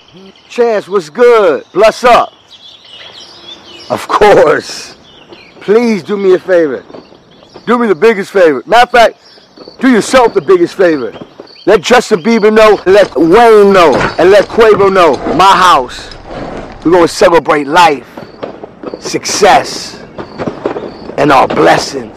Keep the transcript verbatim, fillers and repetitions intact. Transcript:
Chance, what's good? Bless up. Of course. Please do me a favor. Do me the biggest favor. Matter of fact, do yourself the biggest favor. Let Justin Bieber know, let Wayne know, and let Quavo know. My house. We're going to celebrate life, success, and our blessings.